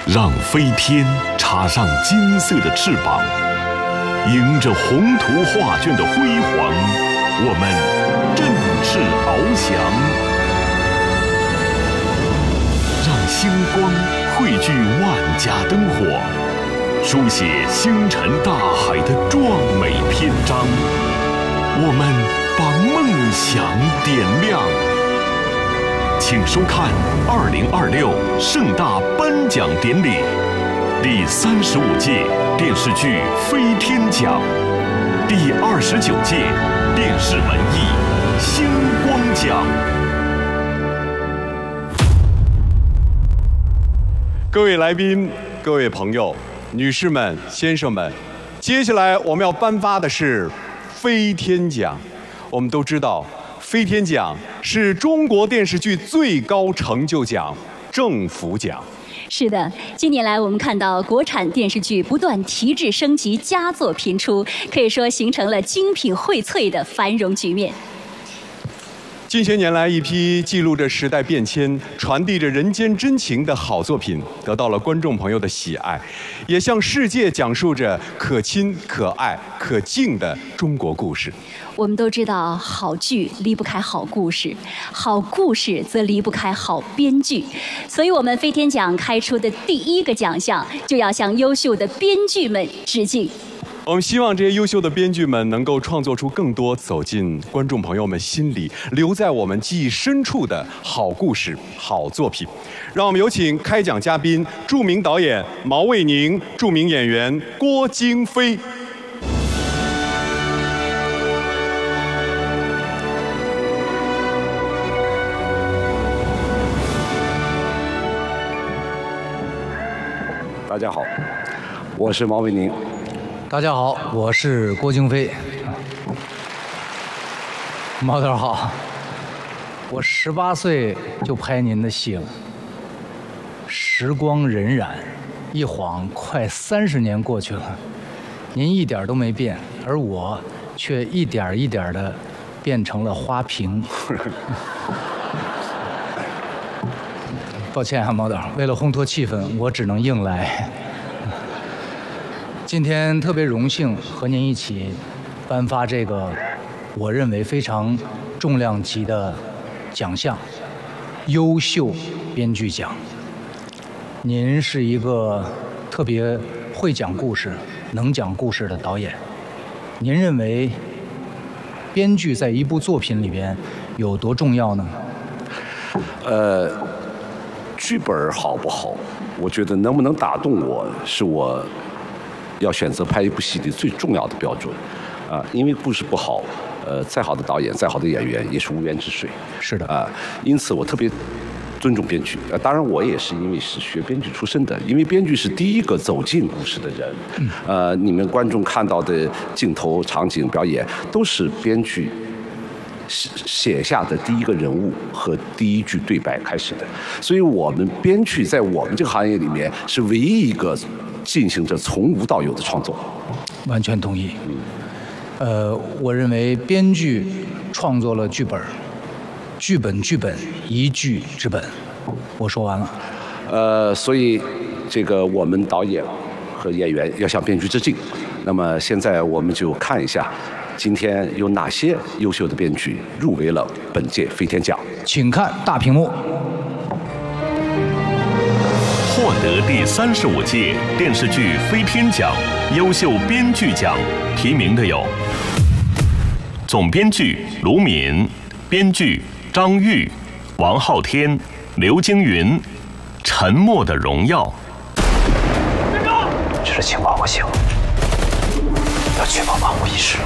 让飞天插上金色的翅膀，迎着宏图画卷的辉煌，我们振翅翱翔。让星光汇聚万家灯火，书写星辰大海的壮美篇章。我们把梦想点亮。请收看2026盛大颁奖典礼，第35届电视剧飞天奖，第29届电视文艺星光奖。 各位来宾、各位朋友、女士们、先生们，接下来我们要颁发的是飞天奖。我们都知道，飞天奖是中国电视剧最高成就奖——政府奖。 是的，近年来我们看到国产电视剧不断提质升级，佳作频出，可以说形成了精品荟萃的繁荣局面。 近些年来，一批记录着时代变迁、传递着人间真情的好作品，得到了观众朋友的喜爱，也向世界讲述着可亲、可爱、可敬的中国故事。 我们都知道，好剧离不开好故事，好故事则离不开好编剧。所以，我们飞天奖开出的第一个奖项，就要向优秀的编剧们致敬。 我们希望这些优秀的编剧们能够创作出更多走进观众朋友们心里、留在我们记忆深处的好故事、好作品。让我们有请开讲嘉宾、著名导演毛卫宁、著名演员郭京飞。 大家好，我是毛卫宁。 大家好，我是郭京飞。毛导好，我18岁就拍您的戏了。时光荏苒，一晃快30年过去了，您一点都没变，而我却一点一点的变成了花瓶。抱歉啊，毛导，为了烘托气氛，我只能硬来。今天特别荣幸和您一起颁发这个我认为非常重量级的奖项——优秀编剧奖。您是一个特别会讲故事、能讲故事的导演。您认为编剧在一部作品里边有多重要呢？ 剧本好不好，我觉得能不能打动我，是我要选择拍一部戏的最重要的标准，因为故事不好，再好的导演、再好的演员也是无源之水。 是的， 因此我特别尊重编剧。当然，我也是因为是学编剧出身的，因为编剧是第一个走进故事的人。你们观众看到的镜头、场景、表演，都是编剧写下的第一个人物和第一句对白开始的。所以我们编剧在我们这个行业里面是唯一一个进行着从无到有的创作。 完全同意。我认为编剧创作了剧本，剧本一剧之本。我说完了。 所以这个我们导演和演员要向编剧致敬。那么现在我们就看一下今天有哪些优秀的编剧入围了本届飞天奖。 请看大屏幕。 获得第35届电视剧飞天奖优秀编剧奖提名的有总编剧卢敏，编剧张玉、王昊天、刘京云，《沉默的荣耀》。 这是情报和信，要确保万无一失。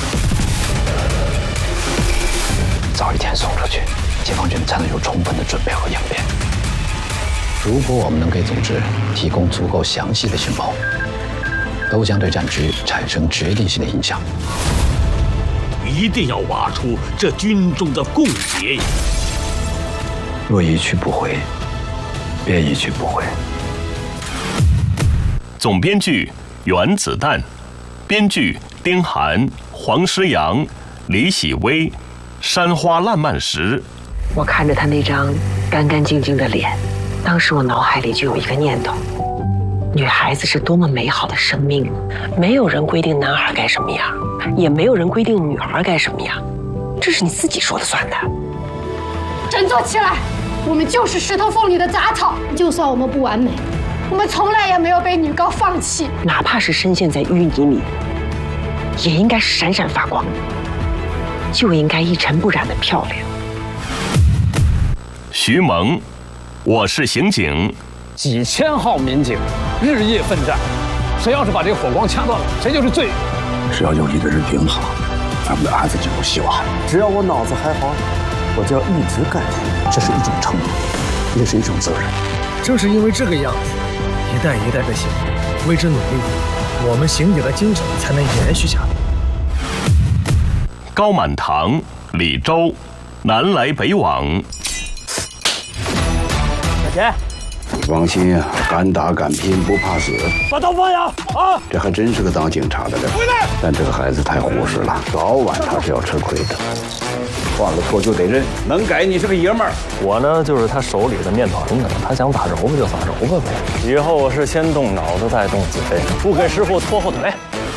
早一天送出去，解放军才能有充分的准备和应变。如果我们能给组织提供足够详细的情报，都将对战局产生决定性的影响。 一定要挖出这军中的共谍。 若一去不回，便一去不回。 总编剧原子弹，编剧丁涵、黄诗阳、李喜薇，《山花烂漫时》。 我看着他那张干干净净的脸，当时我脑海里就有一个念头： 女孩子是多么美好的生命，没有人规定男孩该什么样，也没有人规定女孩该什么样，这是你自己说了算的。 振作起来，我们就是石头缝里的杂草。就算我们不完美，我们从来也没有被女高放弃。 哪怕是深陷在淤泥里，也应该闪闪发光，就应该一尘不染的漂亮。 徐萌，我是刑警。 几千号民警日夜奋战，谁要是把这个火光掐断了，谁就是罪人。 只要有你的人挺好，咱们的案子就有希望。 只要我脑子还好，我就要一直干下去。这是一种承诺，也是一种责任。 正是因为这个样子，一代一代的刑警为之努力，我们刑警的精神才能延续下来。 高满堂、李周，南来北往。 小田， 你放心啊，敢打敢拼，不怕死。 把刀放下啊！ 这还真是个当警察的人，但这个孩子太护实了，早晚他是要吃亏的。犯了错就得认，能改你是个爷们儿。 我呢，就是他手里的面团子，他想咋揉吧就咋揉吧呗。以后我是先动脑子再动嘴，不给师傅拖后腿。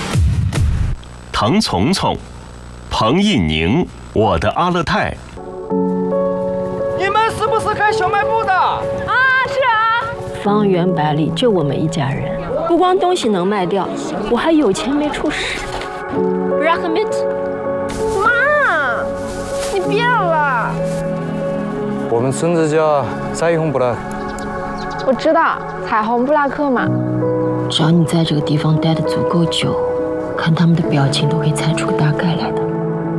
滕从从，彭印宁，我的阿勒泰。 你们是不是开小卖部的？啊， 是啊。方圆百里就我们一家人，不光东西能卖掉，我还有钱没处使。Rahmat， 妈，你变了。 我们村子叫彩虹布拉克。 我知道，彩虹布拉克嘛。 只要你在这个地方待得足够久，看他们的表情都可以猜出个大概来的。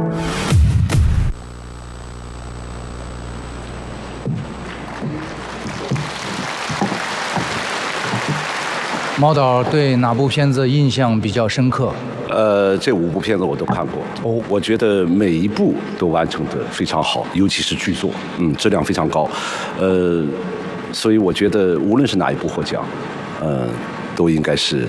毛导对哪部片子印象比较深刻？ 这5部片子我都看过，我觉得每一部都完成得非常好，尤其是剧作，质量非常高，所以我觉得无论是哪一部获奖，都应该是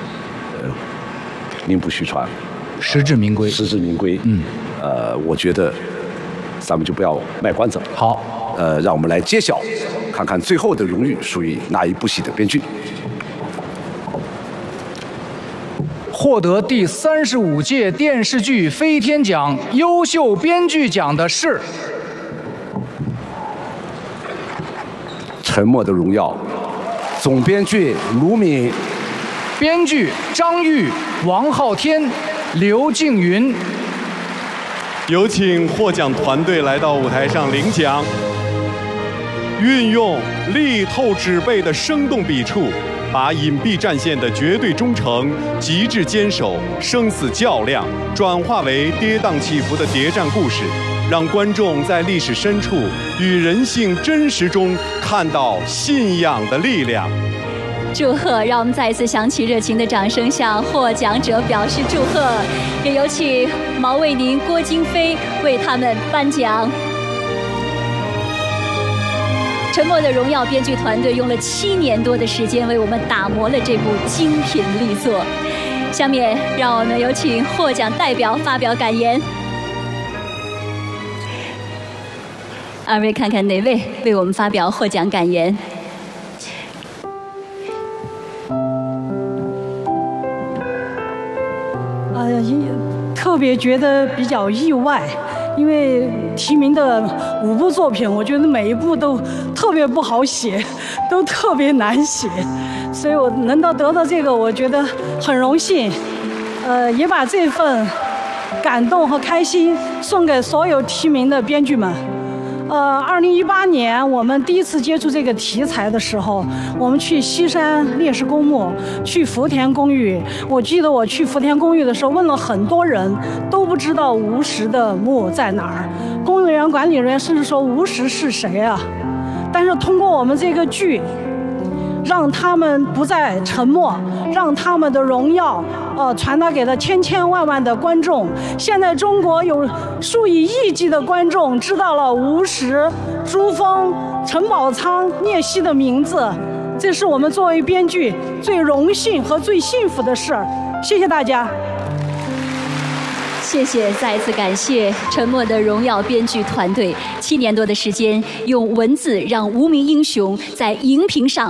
名不虚传， 实至名归。 实至名归。我觉得咱们就不要卖关子了。 好， 让我们来揭晓，看看最后的荣誉属于哪一部戏的编剧。 获得第35届电视剧飞天奖优秀编剧奖的是 《沉默的荣耀》，总编剧卢敏， 编剧张玉、王昊天、刘静云。 有请获奖团队来到舞台上领奖。运用力透纸背的生动笔触，把隐蔽战线的绝对忠诚、极致坚守、生死较量，转化为跌宕起伏的谍战故事，让观众在历史深处与人性真实中看到信仰的力量。 祝贺！让我们再一次响起热情的掌声，向获奖者表示祝贺。也有请毛卫宁、郭京飞为他们颁奖。《沉默的荣耀》编剧团队用了7年多的时间为我们打磨了这部精品力作。下面让我们有请获奖代表发表感言。二位看看哪位为我们发表获奖感言？ 特别觉得比较意外，因为提名的5部作品，我觉得每一部都特别不好写，都特别难写，所以我能得到这个，我觉得很荣幸，也把这份感动和开心送给所有提名的编剧们。2018年我们第一次接触这个题材的时候，我们去西山烈士公墓，去福田公寓。我记得我去福田公寓的时候，问了很多人，都不知道吴石的墓在哪儿。公务员、管理人员甚至说吴石是谁啊？但是通过我们这个剧，让他们不再沉默，让他们的荣耀传达给了千千万万的观众。现在中国有数以亿计的观众知道了吴石、朱峰、陈宝仓、聂曦的名字，这是我们作为编剧最荣幸和最幸福的事儿。谢谢大家。 谢谢，再一次感谢《沉默的荣耀》编剧团队7年多的时间，用文字让无名英雄在荧屏上